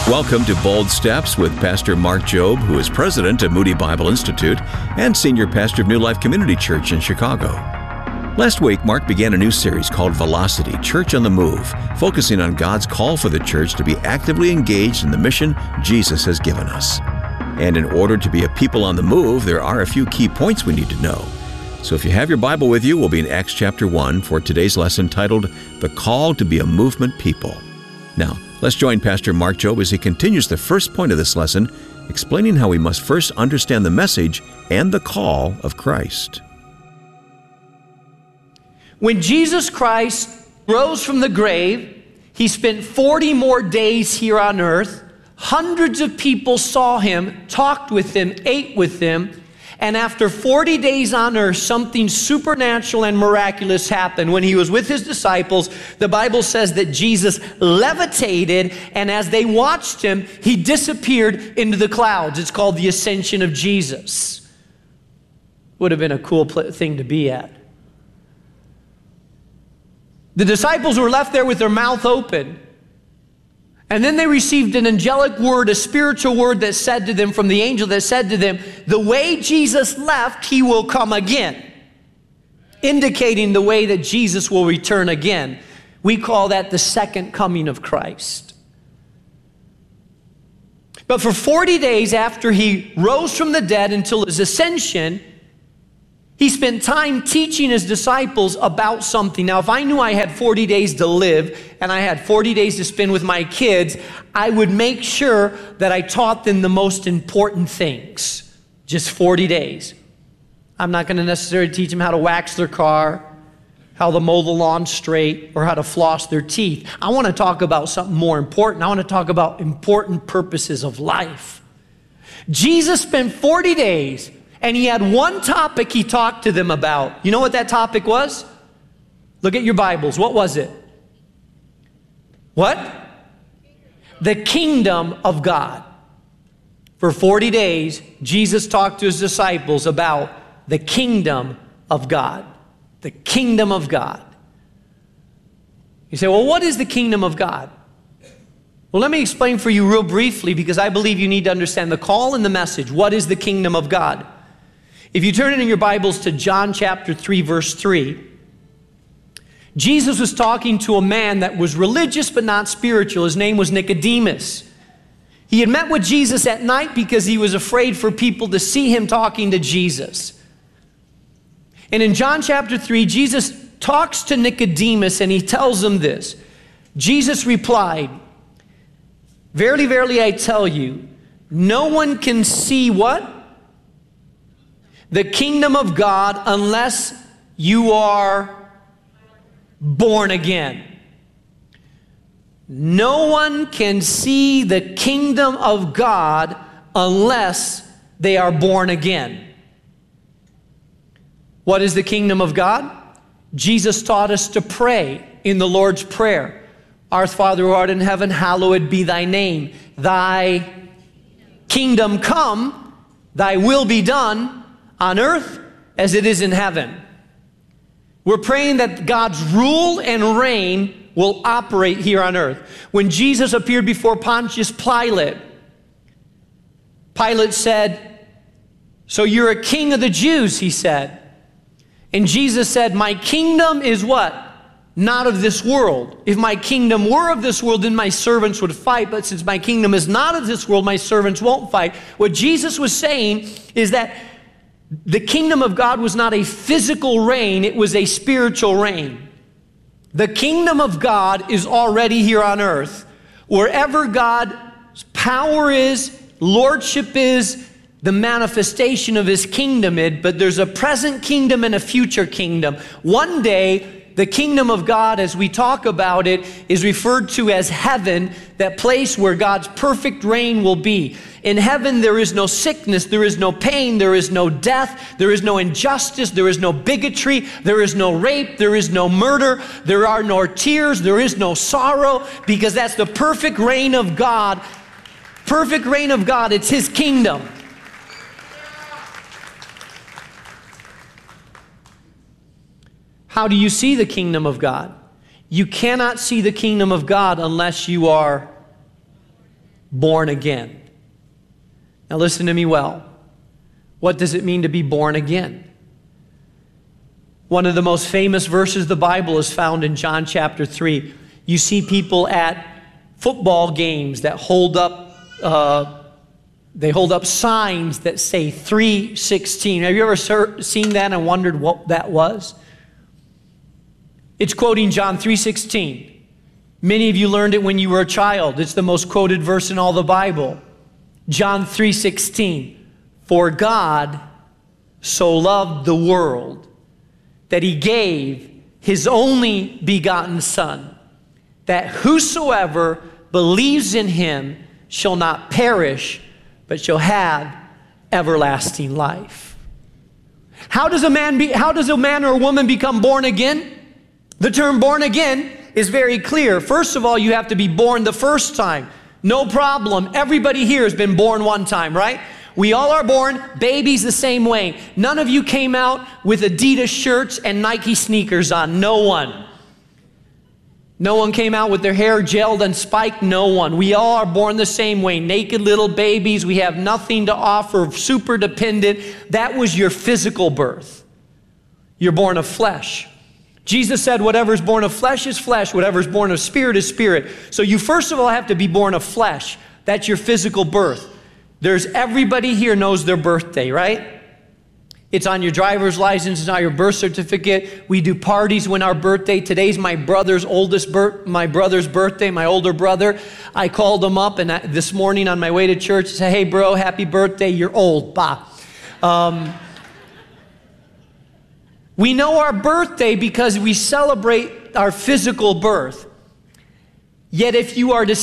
Welcome to Bold Steps with Pastor Mark Jobe, who is president of Moody Bible Institute and senior pastor of New Life Community Church in Chicago. Last week, Mark began a new series called Velocity, Church on the Move, focusing on God's call for the church to be actively engaged in the mission Jesus has given us. And in order to be a people on the move, there are a few key points we need to know. So if you have your Bible with you, we'll be in Acts chapter 1 for today's lesson titled, The Call to be a Movement People. Now, let's join Pastor Mark Jobe as he continues the first point of this lesson, explaining how we must first understand the message and the call of Christ. When Jesus Christ rose from the grave, he spent 40 more days here on earth. Hundreds of people saw him, talked with him, ate with him. And after 40 days on earth, something supernatural and miraculous happened. When he was with his disciples, the Bible says that Jesus levitated, and as they watched him, he disappeared into the clouds. It's called the ascension of Jesus. Would have been a cool thing to be at. The disciples were left there with their mouth open. And then they received an angelic word, a spiritual word that said to them, from the angel that said to them, the way Jesus left, he will come again. Indicating the way that Jesus will return again. We call that the second coming of Christ. But for 40 days after he rose from the dead until his ascension, he spent time teaching his disciples about something. Now, if I knew I had 40 days to live and I had 40 days to spend with my kids, I would make sure that I taught them the most important things. Just 40 days. I'm not going to necessarily teach them how to wax their car, how to mow the lawn straight, or how to floss their teeth. I want to talk about something more important. I want to talk about important purposes of life. Jesus spent 40 days and he had one topic he talked to them about. You know what that topic was? Look at your Bibles. What was it? What? The kingdom of God. For 40 days, Jesus talked to his disciples about the kingdom of God. The kingdom of God. You say, well, what is the kingdom of God? Well, let me explain for you real briefly, because I believe you need to understand the call and the message. What is the kingdom of God? If you turn in your Bibles to John chapter 3, verse 3, Jesus was talking to a man that was religious but not spiritual. His name was Nicodemus. He had met with Jesus at night because he was afraid for people to see him talking to Jesus. And in John chapter 3, Jesus talks to Nicodemus and he tells him this. Jesus replied, "Verily, verily, I tell you, no one can see" what? "The kingdom of God unless you are born again." No one can see the kingdom of God unless they are born again. What is the kingdom of God? Jesus taught us to pray in the Lord's Prayer. Our Father who art in heaven, hallowed be thy name. Thy kingdom come, thy will be done on earth as it is in heaven. We're praying that God's rule and reign will operate here on earth. When Jesus appeared before Pontius Pilate, Pilate said, "So you're a king of the Jews," he said. And Jesus said, "My kingdom is" what? "Not of this world. If my kingdom were of this world, then my servants would fight. But since my kingdom is not of this world, my servants won't fight." What Jesus was saying is that the kingdom of God was not a physical reign, it was a spiritual reign. The kingdom of God is already here on earth. Wherever God's power is, lordship is, the manifestation of his kingdom is, but there's a present kingdom and a future kingdom. One day, the kingdom of God, as we talk about it, is referred to as heaven, that place where God's perfect reign will be. In heaven, there is no sickness, there is no pain, there is no death, there is no injustice, there is no bigotry, there is no rape, there is no murder, there are no tears, there is no sorrow, because that's the perfect reign of God. Perfect reign of God, it's his kingdom. How do you see the kingdom of God? You cannot see the kingdom of God unless you are born again. Now listen to me well. What does it mean to be born again? One of the most famous verses of the Bible is found in John chapter 3. You see people at football games that hold up signs that say 3:16. Have you ever seen that and wondered what that was? It's quoting John 3:16. Many of you learned it when you were a child. It's the most quoted verse in all the Bible. John 3:16. For God so loved the world that he gave his only begotten Son, that whosoever believes in him shall not perish, but shall have everlasting life. How does a man or a woman become born again? The term born again is very clear. First of all, you have to be born the first time. No problem. Everybody here has been born one time, right? We all are born babies the same way. None of you came out with Adidas shirts and Nike sneakers on. No one. No one came out with their hair gelled and spiked. No one. We all are born the same way. Naked little babies. We have nothing to offer. Super dependent. That was your physical birth. You're born of flesh. Jesus said whatever is born of flesh is flesh. Whatever is born of spirit is spirit. So you first of all have to be born of flesh. That's your physical birth. Everybody here knows their birthday, right? It's on your driver's license, it's on your birth certificate. We do parties when our birthday. Today's my brother's birthday, my older brother. I called him up and this morning on my way to church, I said, hey bro, happy birthday, you're old, bah. We know our birthday because we celebrate our physical birth. Yet if you are to